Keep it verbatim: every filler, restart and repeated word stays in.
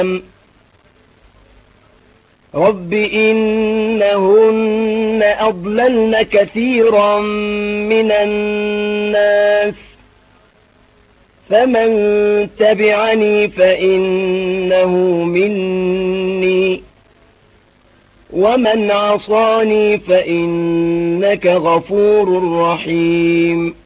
رب إنهن أضللن كثيرا من الناس فمن تبعني فإنه مني ومن عصاني فإنك غفور رحيم